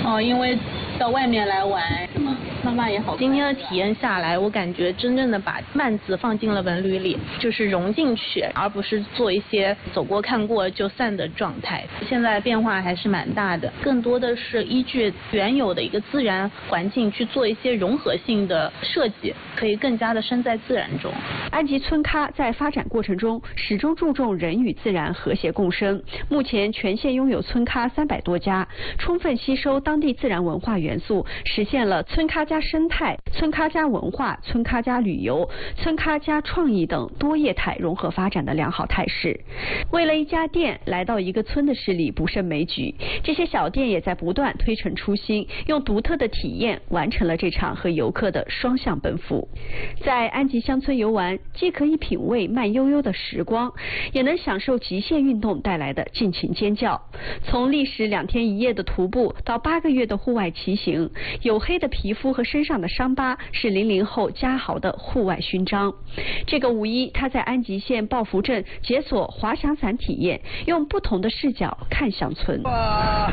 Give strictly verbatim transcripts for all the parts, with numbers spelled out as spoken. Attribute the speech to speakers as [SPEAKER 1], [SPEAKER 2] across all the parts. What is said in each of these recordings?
[SPEAKER 1] 哦，因为到外面来玩是吗？妈妈也好。
[SPEAKER 2] 今天的体验下来，我感觉真正的把慢字放进了文旅里，就是融进去，而不是做一些走过看过就散的状态。现在变化还是蛮大的，更多的是依据原有的一个自然环境去做一些融合性的设计，可以更加的身在自然中。
[SPEAKER 3] 安吉村咖在发展过程中始终注重人与自然和谐共生。目前全县拥有村咖三百多家，充分吸收当地自然文化元素，实现了村咖加生态、村咖加文化、村咖加旅游、村咖加创意等多业态融合发展的良好态势。为了一家店来到一个村的事例不胜枚举，这些小店也在不断推陈出新，用独特的体验完成了这场和游客的双向奔赴。在安吉乡村游玩，既可以品味慢悠悠的时光，也能享受极限运动带来的尽情尖叫。从历时两天一夜的徒步到八个月的户外骑行，黝黑的皮肤和身上的伤疤是零零后家豪的户外勋章。这个五一，他在安吉县抱福镇解锁滑翔伞体验，用不同的视角看乡村。
[SPEAKER 4] 哇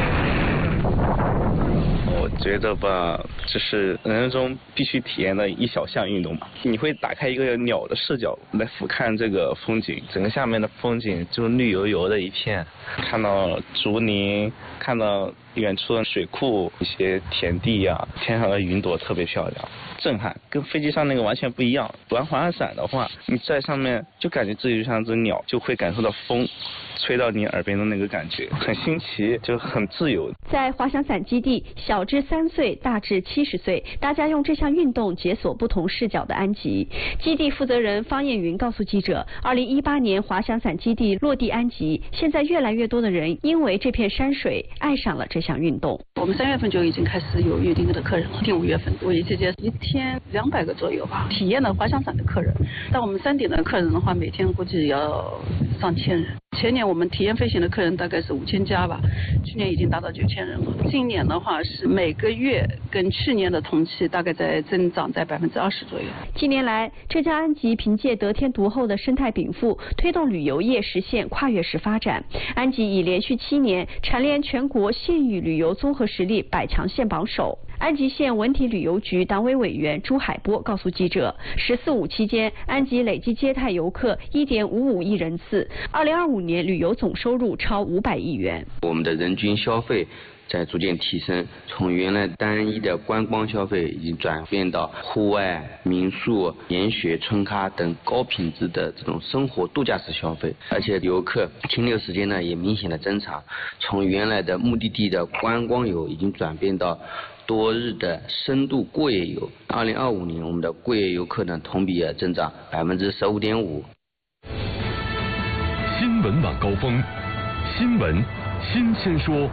[SPEAKER 4] 我觉得吧，这是人生中必须体验的一小项运动吧。你会打开一个鸟的视角来俯瞰这个风景，整个下面的风景就是绿油油的一片，看到竹林，看到远处的水库，一些田地呀、啊，天上的云朵特别漂亮，震撼，跟飞机上那个完全不一样。玩滑翔伞的话，你在上面就感觉自己就像只鸟，就会感受到风吹到你耳边的那个感觉，很新奇，就很自由。
[SPEAKER 3] 在滑翔伞基地，小至三岁，大至七十岁，大家用这项运动解锁不同视角的安吉。基地负责人方艳云告诉记者，二零一八年滑翔伞基地落地安吉，现在越来越多的人因为这片山水爱上了这项运动。
[SPEAKER 5] 我们三月份就已经开始有预定的客人了，定五月份，五一期间一天两百个左右吧，体验了滑翔伞的客人。但我们山顶的客人的话，每天估计要上千人。前年我们体验飞行的客人大概是五千家吧，去年已经达到九千人了。今年的话是每个月跟去年的同期大概在增长在百分之二十左右。
[SPEAKER 3] 近年来，浙江安吉凭借得天独厚的生态禀赋，推动旅游业实现跨越式发展。安吉已连续七年蝉联全国县域旅游综合实力百强县榜首。安吉县文体旅游局党委委员朱海波告诉记者，十四五期间，安吉累计接待游客一点五五亿人次，二零二五年旅游总收入超五百亿元。
[SPEAKER 6] 我们的人均消费在逐渐提升，从原来单一的观光消费已经转变到户外、民宿、研学、村咖等高品质的这种生活度假式消费，而且游客停留时间呢也明显的增长，从原来的目的地的观光游已经转变到多日的深度过夜游。二零二五年我们的过夜游客呢同比增长百分之十五点五。
[SPEAKER 7] 新闻晚高峰，新闻新鲜说。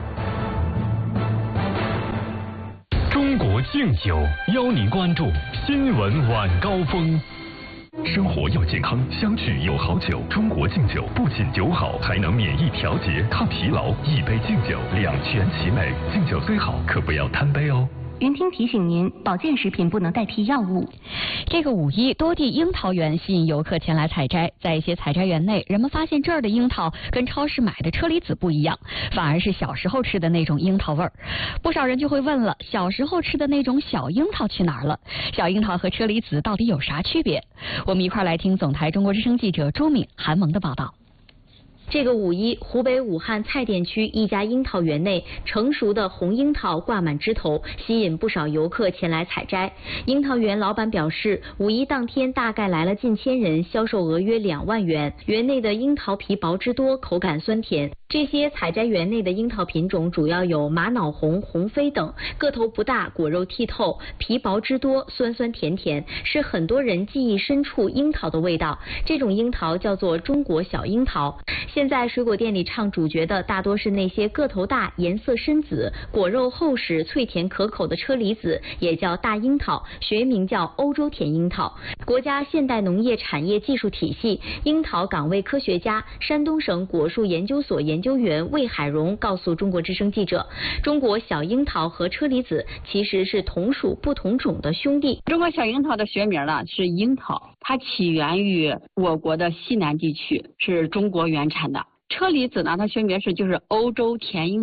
[SPEAKER 7] 中国敬酒邀您关注新闻晚高峰。生活要健康，相聚有好酒。中国敬酒不仅酒好，还能免疫调节、抗疲劳。一杯敬酒，两全其美。敬酒虽好，可不要贪杯哦。
[SPEAKER 8] 云听提醒您，保健食品不能代替药物。
[SPEAKER 9] 这个五一，多地樱桃园吸引游客前来采摘。在一些采摘园内，人们发现这儿的樱桃跟超市买的车厘子不一样，反而是小时候吃的那种樱桃味儿。不少人就会问了，小时候吃的那种小樱桃去哪儿了？小樱桃和车厘子到底有啥区别？我们一块来听总台中国之声记者周敏、韩萌的报道。
[SPEAKER 10] 这个五一，湖北武汉蔡甸区一家樱桃园内，成熟的红樱桃挂满枝头，吸引不少游客前来采摘。樱桃园老板表示，五一当天大概来了近千人，销售额约两万元。园内的樱桃皮薄汁多，口感酸甜。这些采摘园内的樱桃品种主要有玛瑙红、红飞等，个头不大，果肉剔透，皮薄汁多，酸酸甜甜，是很多人记忆深处樱桃的味道。这种樱桃叫做中国小樱桃。现在水果店里唱主角的大多是那些个头大、颜色深紫、果肉厚实、脆甜可口的车厘子，也叫大樱桃，学名叫欧洲甜樱桃。国家现代农业产业技术体系樱桃岗位科学家、山东省果树研究所研究员魏海荣告诉中国之声记者，中国小樱桃和车厘子其实是同属不同种的兄弟。
[SPEAKER 5] 中国小樱桃的学名呢是樱桃，它起源于我国的西南地区，是中国原产的。车厘子呢，它学名是就是欧洲甜樱桃。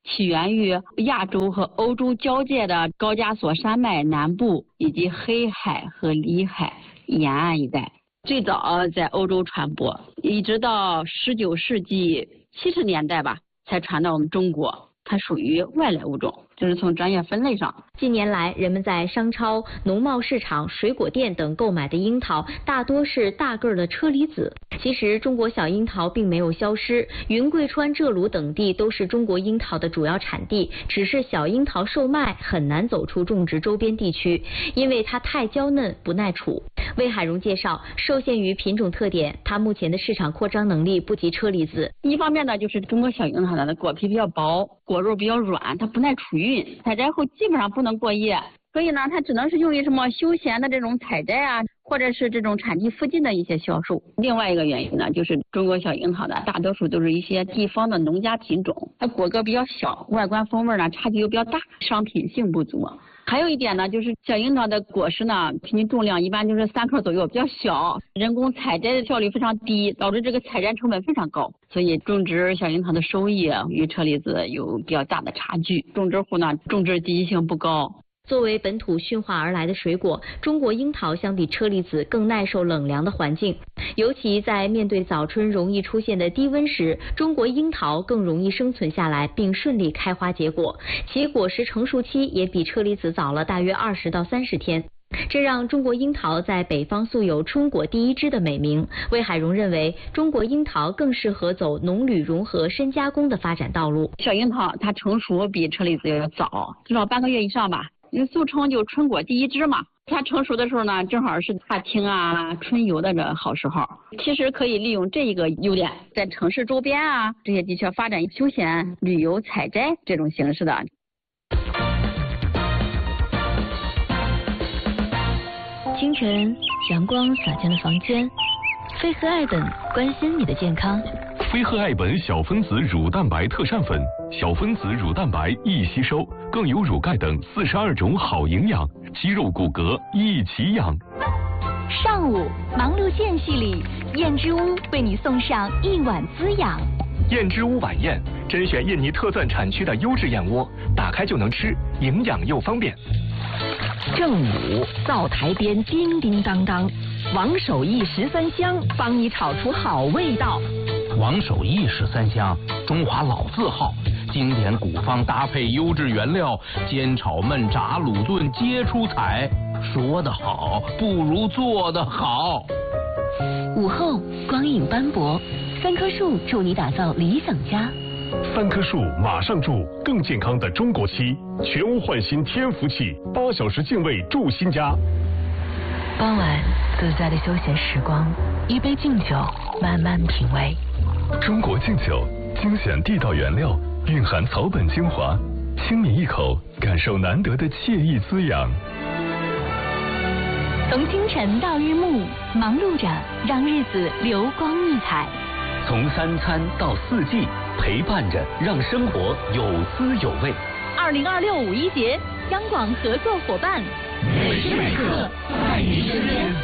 [SPEAKER 11] 起源于亚洲和欧洲交界的高加索山脉南部以及黑海和里海沿岸一带。最早在欧洲传播，一直到十九世纪七十年代吧，才传到我们中国。它属于外来物种，就是从专业分类上。
[SPEAKER 10] 近年来，人们在商超、农贸市场、水果店等购买的樱桃，大多是大个儿的车厘子。其实，中国小樱桃并没有消失，云贵川、浙鲁等地都是中国樱桃的主要产地，只是小樱桃售卖很难走出种植周边地区，因为它太娇嫩不耐储。魏海荣介绍，受限于品种特点，它目前的市场扩张能力不及车厘子。
[SPEAKER 11] 一方面呢，就是中国小樱桃它的果皮比较薄，果肉比较软，它不耐储运，采摘后基本上不能过夜，所以呢，它只能是用于什么休闲的这种采摘啊，或者是这种产地附近的一些销售。另外一个原因呢，就是中国小樱桃的大多数都是一些地方的农家品种，它果个比较小，外观风味呢差距又比较大，商品性不足。还有一点呢，就是小樱桃的果实呢，平均重量一般就是三克左右，比较小，人工采摘的效率非常低，导致这个采摘成本非常高，所以种植小樱桃的收益与车厘子有比较大的差距。种植户呢，种植积极性不高。
[SPEAKER 10] 作为本土驯化而来的水果，中国樱桃相比车厘子更耐受冷凉的环境，尤其在面对早春容易出现的低温时，中国樱桃更容易生存下来并顺利开花结果，其果实成熟期也比车厘子早了大约二十到三十天。这让中国樱桃在北方素有春果第一枝的美名。魏海荣认为，中国樱桃更适合走农旅融合深加工的发展道路。
[SPEAKER 11] 小樱桃它成熟比车厘子要早，至少半个月以上吧。俗称就春果第一枝嘛，它成熟的时候呢，正好是踏青啊、春游的这好时候。其实可以利用这一个优点，在城市周边啊这些地区发展休闲、旅游、采摘这种形式的。
[SPEAKER 12] 清晨，阳光洒进了房间，飞鹤爱本关心你的健康。
[SPEAKER 7] 飞鹤爱本小分子乳蛋白特膳粉，小分子乳蛋白易吸收，更有乳钙等四十二种好营养，肌肉骨骼一起养。
[SPEAKER 8] 上午忙碌间隙里，燕之屋为你送上一碗滋养。
[SPEAKER 13] 燕之屋晚宴，甄选印尼特钻产区的优质燕窝，打开就能吃，营养又方便。
[SPEAKER 14] 正午灶台边叮叮当当，王守义十三香帮你炒出好味道。
[SPEAKER 15] 王守义十三香，中华老字号，经典古方搭配优质原料，煎炒焖炸卤炖皆出彩。说得好，不如做得好。
[SPEAKER 8] 午后光影斑驳，三棵树助你打造理想家。
[SPEAKER 7] 三棵树马上住更健康的中国漆，全屋焕新天福气，八小时净味住新家。
[SPEAKER 12] 傍晚自在的休闲时光，一杯敬酒，慢慢品味。
[SPEAKER 7] 中国敬酒，精选地道原料，蕴含草本精华，轻抿一口，感受难得的惬意滋养。
[SPEAKER 8] 从清晨到日暮，忙碌着让日子流光溢彩。
[SPEAKER 16] 从三餐到四季，陪伴着让生活有滋有味。
[SPEAKER 8] 二零二六五一节，央广合作伙伴，
[SPEAKER 7] 每时每刻在你身边。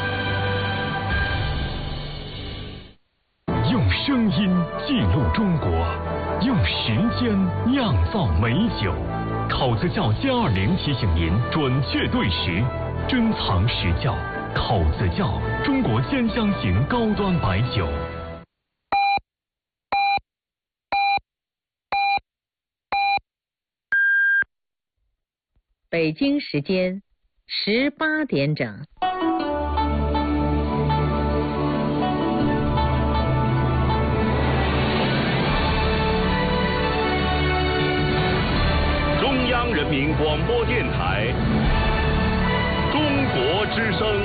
[SPEAKER 7] 用声音记录中国，用时间酿造美酒。考子窖歼二零提醒您准确对时，珍藏实窖。考子窖，中国尖香型高端白酒。
[SPEAKER 17] 北京时间十八点整。
[SPEAKER 7] 中央人民广播电台，中国之声。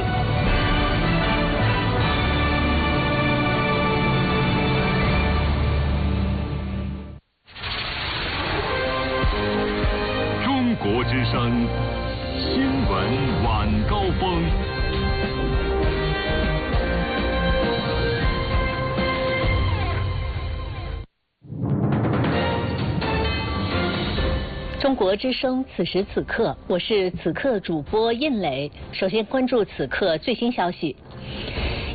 [SPEAKER 7] 中国之声新闻晚高峰。
[SPEAKER 18] 中国之声，此时此刻，我是此刻主播印磊。首先关注此刻最新消息。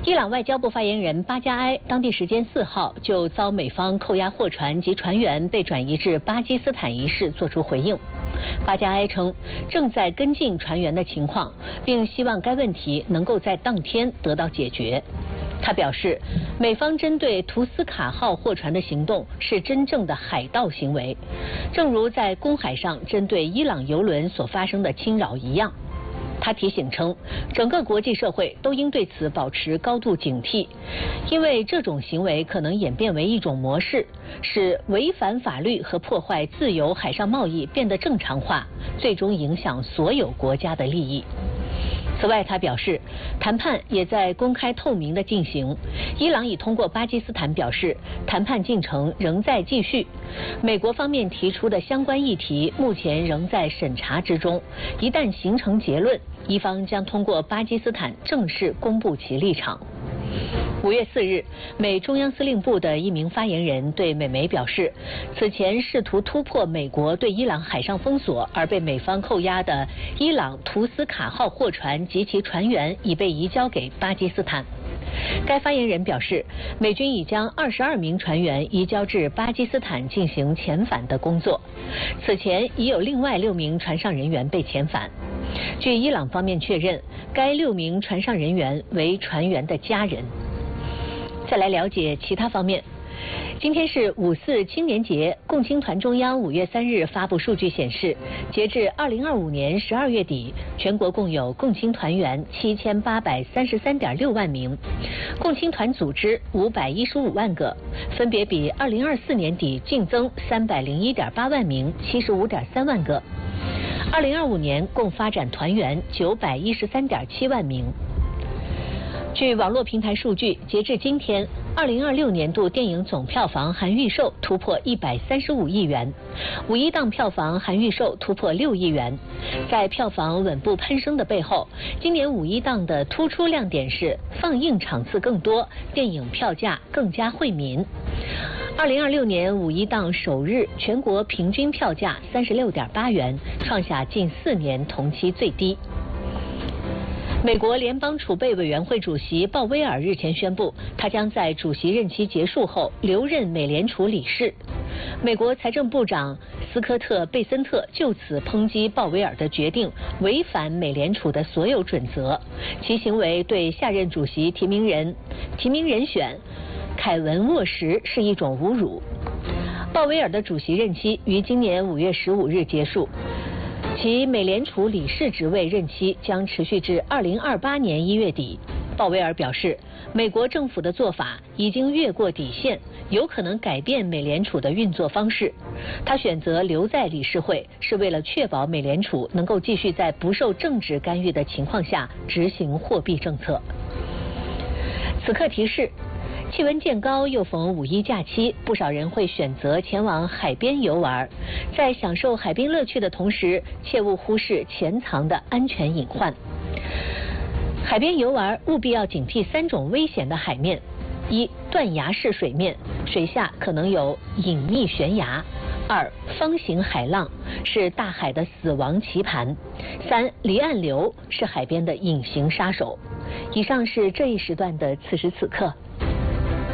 [SPEAKER 18] 伊朗外交部发言人巴加埃当地时间四号就遭美方扣押货船及船员被转移至巴基斯坦一事作出回应。巴加埃称，正在跟进船员的情况，并希望该问题能够在当天得到解决。他表示，美方针对图斯卡号货船的行动是真正的海盗行为，正如在公海上针对伊朗油轮所发生的侵扰一样。他提醒称，整个国际社会都应对此保持高度警惕，因为这种行为可能演变为一种模式，使违反法律和破坏自由海上贸易变得正常化，最终影响所有国家的利益。此外，他表示，谈判也在公开透明地进行。伊朗已通过巴基斯坦表示，谈判进程仍在继续。美国方面提出的相关议题目前仍在审查之中，一旦形成结论，伊方将通过巴基斯坦正式公布其立场。五月四日，美中央司令部的一名发言人对美媒表示，此前试图突破美国对伊朗海上封锁而被美方扣押的伊朗图斯卡号货船及其船员已被移交给巴基斯坦。该发言人表示，美军已将二十二名船员移交至巴基斯坦进行遣返的工作。此前已有另外六名船上人员被遣返。据伊朗方面确认，该六名船上人员为船员的家人。再来了解其他方面。今天是五四青年节，共青团中央五月三日发布数据显示，截至二零二五年十二月底，全国共有共青团员七千八百三十三点六万名，共青团组织五百一十五万个，分别比二零二四年底净增三百零一点八万名，七十五点三万个。二零二五年共发展团员九百一十三点七万名。据网络平台数据，截至今天，二零二六年度电影总票房含预售突破一百三十五亿元，五一档票房含预售突破六亿元。在票房稳步攀升的背后，今年五一档的突出亮点是放映场次更多，电影票价更加惠民。二零二六年五一档首日全国平均票价三十六点八元，创下近四年同期最低。美国联邦储备委员会主席鲍威尔日前宣布，他将在主席任期结束后留任美联储理事。美国财政部长斯科特·贝森特就此抨击鲍威尔的决定违反美联储的所有准则，其行为对下任主席提名人提名人选凯文·沃什是一种侮辱。鲍威尔的主席任期于今年五月十五日结束。其美联储理事职位任期将持续至二零二八年一月底。鲍威尔表示，美国政府的做法已经越过底线，有可能改变美联储的运作方式。他选择留在理事会，是为了确保美联储能够继续在不受政治干预的情况下执行货币政策。此刻提示。气温渐高，又逢五一假期，不少人会选择前往海边游玩。在享受海滨乐趣的同时，切勿忽视潜藏的安全隐患。海边游玩务必要警惕三种危险的海面：一、断崖式水面，水下可能有隐秘悬崖；二、方形海浪，是大海的死亡棋盘；三、离岸流，是海边的隐形杀手。以上是这一时段的此时此刻。